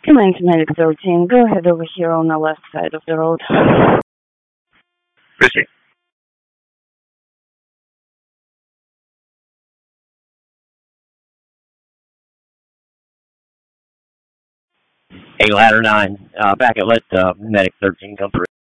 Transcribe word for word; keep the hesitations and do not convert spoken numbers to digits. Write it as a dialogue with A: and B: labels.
A: nine to Medic thirteen, go ahead over here on the left side of the road.
B: Proceed. Hey, Ladder nine, uh, back at let uh, Medic thirteen come through.